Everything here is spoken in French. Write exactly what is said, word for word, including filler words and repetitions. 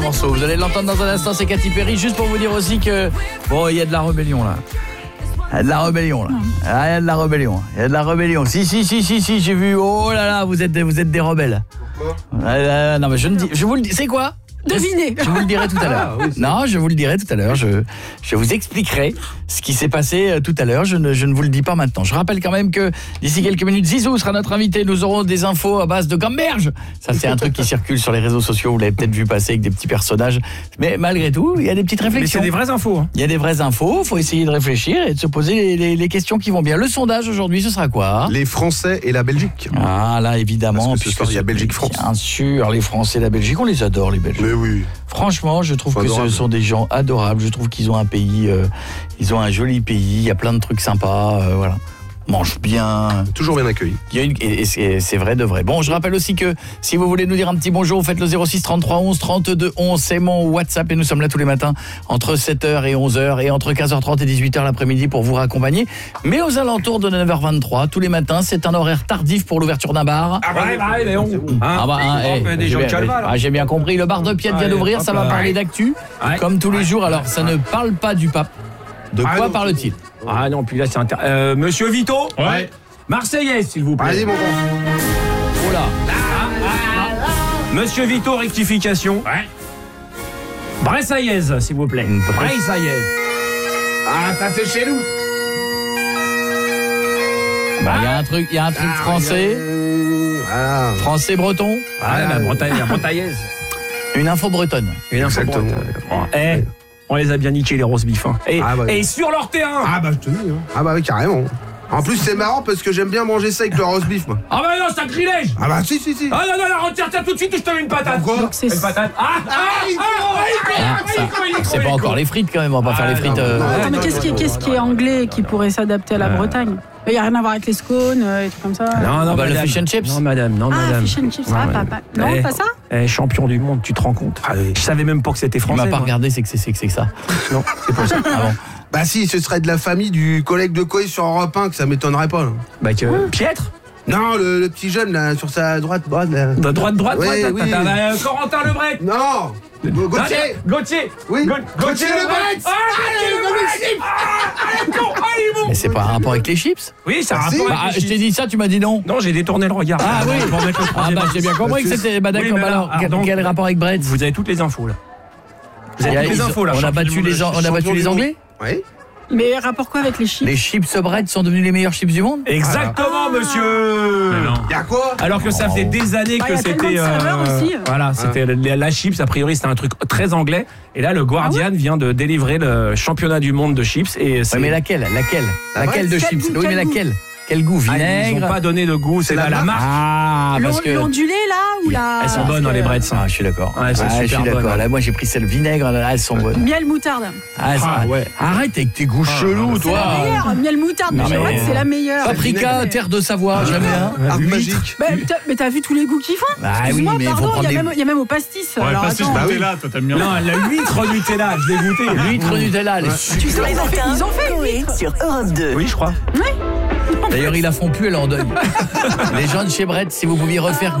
morceau. Vous allez l'entendre dans un instant, c'est Katy Perry. Juste pour vous dire aussi que bon, il y a de la rébellion là. Il y a de la rébellion là. Ah, il y a de la rébellion. Il y a de la rébellion. Si si si si si, j'ai vu. Oh là là, vous êtes des, vous êtes des rebelles. Pourquoi ah, Non mais je ne dis, je vous le dis. C'est quoi? Devinez. Je vous le dirai tout à l'heure. Ah, oui, non, je vous le dirai tout à l'heure. Je, je vous expliquerai ce qui s'est passé tout à l'heure. Je ne, je ne vous le dis pas maintenant. Je rappelle quand même que d'ici quelques minutes, Zizou sera notre invité. Nous aurons des infos à base de gamberge. Ça, c'est un truc qui circule sur les réseaux sociaux. Vous l'avez peut-être vu passer avec des petits personnages. Mais malgré tout, il y a des petites réflexions. Mais c'est des vraies infos. Hein. Il y a des vraies infos. Il faut essayer de réfléchir et de se poser les, les, les questions qui vont bien. Le sondage aujourd'hui, ce sera quoi? Les Français et la Belgique. Ah là, évidemment. Parce que ce soir, il y a Belgique-France. Bien sûr, les Français et la Belgique, on les adore, les Belges. Mais oui. Franchement, je trouve adorable. que ce sont des gens adorables. Je trouve qu'ils ont un pays, euh, ils ont un joli pays. Il y a plein de trucs sympas. Euh, voilà, mange bien. Toujours bien accueilli. Il y a une, et, et c'est, c'est vrai de vrai. Bon, je rappelle aussi que si vous voulez nous dire un petit bonjour, vous faites le zéro six trente-trois onze trente-deux onze. C'est mon WhatsApp et nous sommes là tous les matins entre sept heures et onze heures et entre quinze heures trente et dix-huit heures l'après-midi pour vous raccompagner. Mais aux alentours de neuf heures vingt-trois tous les matins, c'est un horaire tardif pour l'ouverture d'un bar. Ah bah, bah, mais on. Hein, ah bah, hein, hey, des j'ai, gens bien, de Calva, ah, j'ai bien compris. Le bar de Piette vient d'ouvrir, hop ça va là, parler ouais. d'actu, ouais. comme tous les ouais. jours. Alors, ça ne parle pas du pape. De ah quoi non, parle-t-il? Ah non, puis là c'est inter... euh, Monsieur Vito. Ouais. Marseillaise, s'il vous plaît. Allez, mon grand. Oh là. Ah, ah, ah. Monsieur Vito, rectification. Ouais. Bressaillaise, s'il vous plaît. Bressaillaise. Ah, ça c'est chez nous. Bah, il y a un truc, il y a un truc Ah, français. Voilà. Français breton. Ah, la Bretagne, la Bretaillaise. Une info bretonne. Une info Exactement. bretonne. Eh, on les a bien niqués, les roast beef. Hein. Et, Ah, bah, et sur leur terrain. Ah bah je te dis. Hein. Ah bah oui, carrément. En plus, c'est marrant parce que j'aime bien manger ça avec le roast beef, moi. Ah bah non, sacrilège. Ah bah si, si, si. Ah non, non, non, retire-toi tout de suite ou je te mets une patate. Pourquoi? Donc c'est Une patate. Ah, ah, ah, Ah, ça, c'est pas encore les frites quand même, on va pas faire les frites. euh, non, Attends, mais qu'est-ce qui, est- qu'est-ce qui est anglais qui pourrait s'adapter à la Bretagne? Il n'y a rien à voir avec les scones euh, et tout comme ça. Non, non, bah, le madame. fish and chips. Non, madame, non, Ah, madame. fish and chips, ça va, Ouais, pas, madame. pas- non, Eh, pas ça. eh, champion du monde, tu te rends compte? Ah oui. Je savais même pas que c'était Il français. m'a pas moi. regardé, c'est que c'est, c'est que c'est que ça. Non, c'est pas ça. Ah bon. Bah si, ce serait de la famille du collègue de Coé sur Europe un, que ça m'étonnerait pas. Là. Bah que Pietre. Non, le, le petit jeune là, sur sa droite, droite là. De droite, droite, Oui, droite. oui. t'as- t'as- euh, Corentin Lebret. Non Gauthier. Gauthier. Oui. Ga- Gauthier Lebret. Ah, Gauthier Lebret. Ah, ah, le con. Ah, il est bon. Mais c'est pas un rapport avec les chips? Oui, ça a Ah, un si. rapport Bah, avec les je t'ai chips. dit ça, tu m'as dit non. Non, j'ai détourné le regard. Ah oui. Pour mettre le Ah troisième. bah j'ai bien compris que c'était. Bah d'accord, Oui, mais bah, là, alors, ah, quel, donc, quel rapport avec Brett? Vous avez toutes les infos là. Vous avez Il y a- toutes les ils- infos là. On a champion battu du les, monde. An- on a battu champion les du Anglais? Oui. Mais rapport quoi avec les chips? Les chips Brett sont devenus les meilleurs chips du monde? Exactement, monsieur. Mais non. Y'a quoi? Alors que ça fait des années Bah, que y a tellement c'était de saveurs aussi. voilà, c'était la, la chips a priori c'était un truc très anglais et là le Guardian vient de délivrer le championnat du monde de chips et c'est Ouais, mais laquelle? Laquelle? Laquelle de Quel chips? goût, Oui, mais quel goût laquelle? Quel goût? Ah, ils Vinaigre? n'ont pas donné de goût, c'est la la, la marque. Ah, parce L'on- que. L'ondulé là ou la. Elles sont bonnes hein, les Bretts. Ah, je suis d'accord. Ouais, elles sont Ah, je super suis d'accord. bonnes. Là, moi, j'ai pris celle vinaigre. Là, elles sont bonnes. Miel moutarde. Ah, ça- Ah, ouais. Arrête avec tes goûts chelous, C'est la toi. meilleure. Miel moutarde, Non, mais, mais- mais... c'est la meilleure. Paprika, terre de Savoie, j'aime bien. Arbre magique. Bah, t'as- mais t'as vu tous les goûts qu'ils font? Bah oui, Excuse-moi, mais faut pardon, prendre il y, a des- même- il y a même au pastis. Ouais, alors, pas si je attends. partais là, toi t'aimes bien. Non, la huître Nutella, je l'ai goûté. L'huître Nutella, elle est super. Tu sais, ils ont fait, ils ont fait une huître. sur Europe deux. Oui, je crois. D'ailleurs, ils la font plus, elle est en deuil. Les gens de chez Brett, si vous pouviez refaire